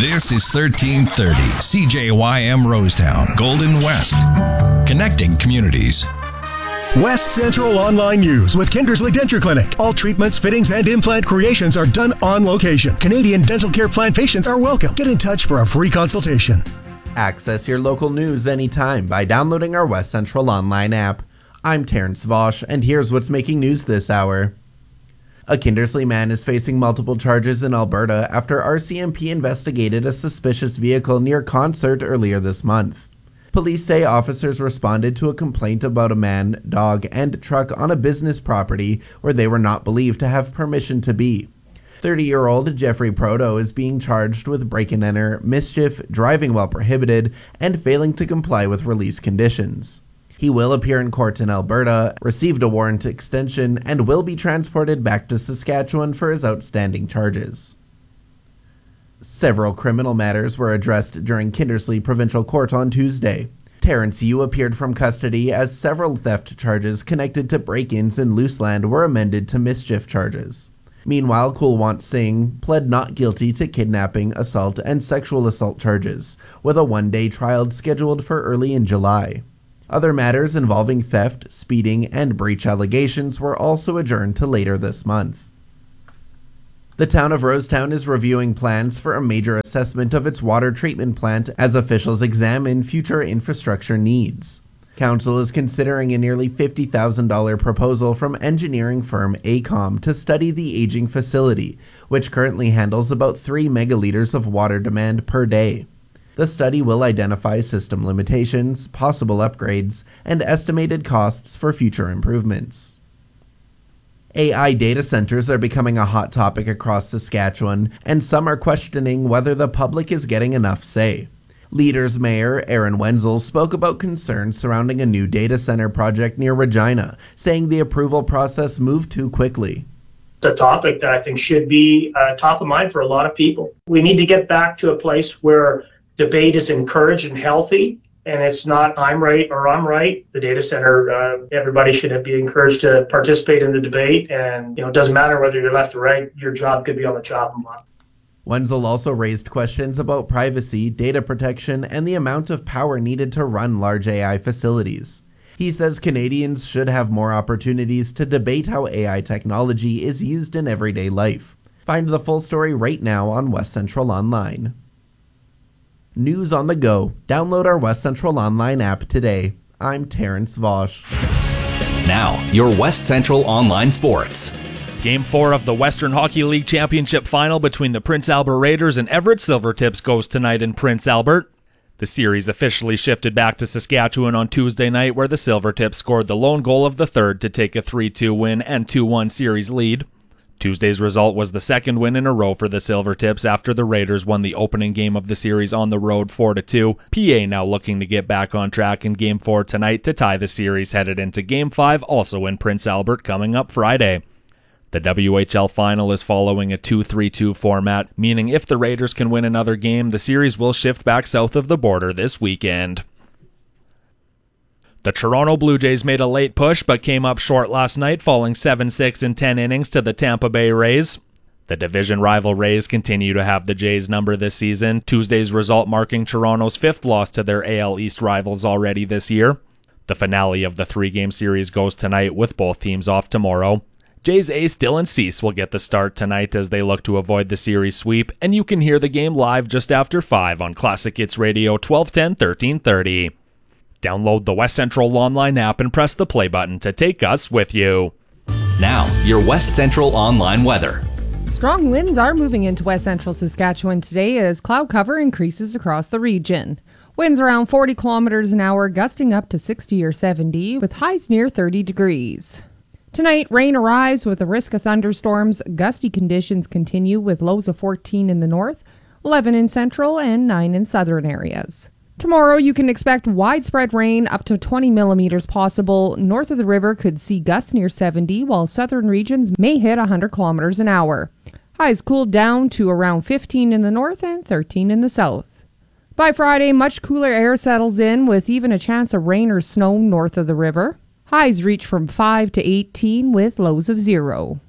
This is 1330 CJYM Rosetown, Golden West. Connecting communities. West Central Online News with Kindersley Denture Clinic. All treatments, fittings, and implant creations are done on location. Canadian dental care plan patients are welcome. Get in touch for a free consultation. Access your local news anytime by downloading our West Central Online app. I'm Terrence Vosch, and here's what's making news this hour. A Kindersley man is facing multiple charges in Alberta after RCMP investigated a suspicious vehicle near Concert earlier this month. Police say officers responded to a complaint about a man, dog, and truck on a business property where they were not believed to have permission to be. 30-year-old Jeffrey Proto is being charged with break-and-enter, mischief, driving while prohibited, and failing to comply with release conditions. He will appear in court in Alberta, received a warrant extension, and will be transported back to Saskatchewan for his outstanding charges. Several criminal matters were addressed during Kindersley Provincial Court on Tuesday. Terrence Yu appeared from custody as several theft charges connected to break-ins in Luseland were amended to mischief charges. Meanwhile, Kulwant Singh pled not guilty to kidnapping, assault, and sexual assault charges, with a one-day trial scheduled for early in July. Other matters involving theft, speeding, and breach allegations were also adjourned to later this month. The town of Rosetown is reviewing plans for a major assessment of its water treatment plant as officials examine future infrastructure needs. Council is considering a nearly $50,000 proposal from engineering firm AECOM to study the aging facility, which currently handles about 3 megaliters of water demand per day. The study will identify system limitations, possible upgrades, and estimated costs for future improvements. AI data centers are becoming a hot topic across Saskatchewan, and some are questioning whether the public is getting enough say. Leaders Mayor Aaron Wenzel spoke about concerns surrounding a new data center project near Regina, saying the approval process moved too quickly. It's a topic that I think should be top of mind for a lot of people. We need to get back to a place where debate is encouraged and healthy, and it's not I'm right or I'm right. The data center, everybody should be encouraged to participate in the debate, and it doesn't matter whether you're left or right, your job could be on the chopping block. Wenzel also raised questions about privacy, data protection, and the amount of power needed to run large AI facilities. He says Canadians should have more opportunities to debate how AI technology is used in everyday life. Find the full story right now on West Central Online. News on the go. Download our West Central Online app today. I'm Terrence Vosch. Now, your West Central Online Sports. Game 4 of the Western Hockey League Championship Final between the Prince Albert Raiders and Everett Silvertips goes tonight in Prince Albert. The series officially shifted back to Saskatchewan on Tuesday night, where the Silvertips scored the lone goal of the third to take a 3-2 win and 2-1 series lead. Tuesday's result was the second win in a row for the Silvertips after the Raiders won the opening game of the series on the road 4-2. PA now looking to get back on track in Game 4 tonight to tie the series headed into Game 5, also in Prince Albert, coming up Friday. The WHL final is following a 2-3-2 format, meaning if the Raiders can win another game, the series will shift back south of the border this weekend. The Toronto Blue Jays made a late push but came up short last night, falling 7-6 in 10 innings to the Tampa Bay Rays. The division rival Rays continue to have the Jays' number this season, Tuesday's result marking Toronto's 5th loss to their AL East rivals already this year. The finale of the 3-game series goes tonight with both teams off tomorrow. Jays ace Dylan Cease will get the start tonight as they look to avoid the series sweep, and you can hear the game live just after 5 on Classic Hits Radio 1210 1330. Download the West Central Online app and press the play button to take us with you. Now, your West Central Online weather. Strong winds are moving into West Central Saskatchewan today as cloud cover increases across the region. Winds around 40 kilometers an hour, gusting up to 60 or 70, with highs near 30 degrees. Tonight, rain arrives with a risk of thunderstorms. Gusty conditions continue with lows of 14 in the north, 11 in central, and 9 in southern areas. Tomorrow, you can expect widespread rain up to 20 millimeters possible. North of the river could see gusts near 70, while southern regions may hit 100 kilometers an hour. Highs cooled down to around 15 in the north and 13 in the south. By Friday, much cooler air settles in with even a chance of rain or snow north of the river. Highs reach from 5 to 18 with lows of 0.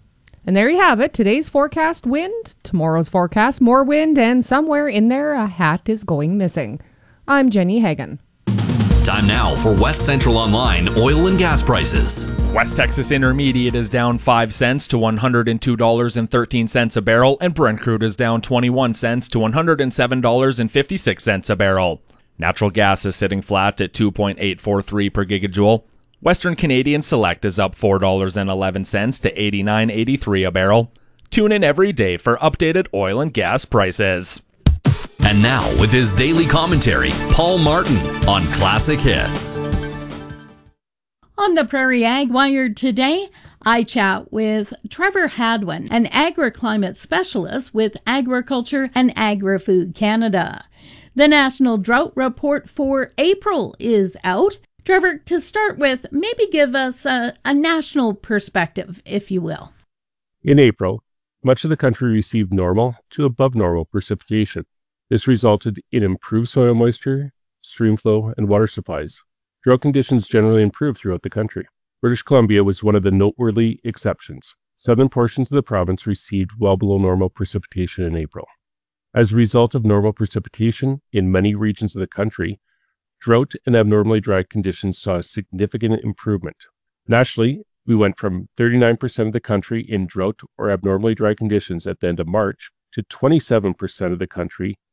And there you have it. Today's forecast: wind. Tomorrow's forecast: more wind, and somewhere in there a hat is going missing. I'm Jenny Hagan. Time now for West Central Online oil and gas prices. West Texas Intermediate is down 5 cents to $102.13 a barrel, and Brent crude is down 21 cents to $107.56 a barrel. Natural gas is sitting flat at 2.843 per gigajoule. Western Canadian Select is up $4.11 to $89.83 a barrel. Tune in every day for updated oil and gas prices. And now, with his daily commentary, Paul Martin on Classic Hits. On the Prairie Ag Wire today, I chat with Trevor Hadwin, an agriclimate specialist with Agriculture and Agri-Food Canada. The National Drought Report for April is out. Trevor, to start with, maybe give us a national perspective, if you will. In April, much of the country received normal to above normal precipitation. This resulted in improved soil moisture, stream flow, and water supplies. Drought conditions generally improved throughout the country. British Columbia was one of the noteworthy exceptions. Southern portions of the province received well below normal precipitation in April. As a result of normal precipitation in many regions of the country, drought and abnormally dry conditions saw a significant improvement. Nationally, we went from 39% of the country in drought or abnormally dry conditions at the end of March to 27% of the country